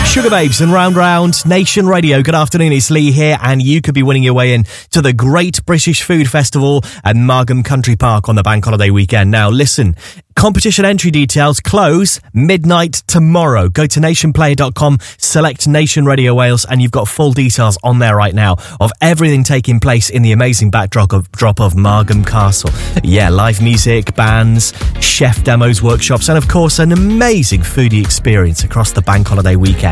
Sugar Babes and Round Round, Nation Radio. Good afternoon, it's Lee here, and you could be winning your way in to the Great British Food Festival at Margam Country Park on the bank holiday weekend. Now listen, competition entry details close midnight tomorrow. Go to nationplayer.com, select Nation Radio Wales, and you've got full details on there right now of everything taking place in the amazing backdrop of Margam Castle. Yeah, live music, bands, chef demos, workshops, and of course an amazing foodie experience across the bank holiday weekend.